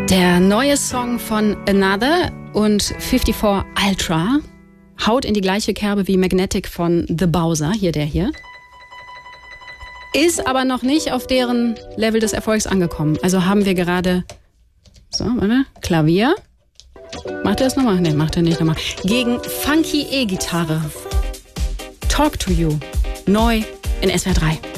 Der neue Song von Another und 54 Ultra haut in die gleiche Kerbe wie Magnetic von The Bowser, der hier. Ist aber noch nicht auf deren Level des Erfolgs angekommen. Also haben wir gerade, Klavier. Macht er das nochmal? Ne, macht er nicht nochmal. Gegen Funky E-Gitarre. Talk to You. Neu in SWR 3.